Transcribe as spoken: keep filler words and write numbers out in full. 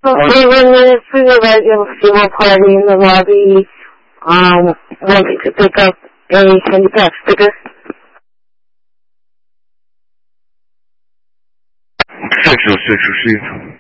Okay, when the free event, you'll see more party in the lobby. Um, wanting to pick up a handicap sticker. six oh six received.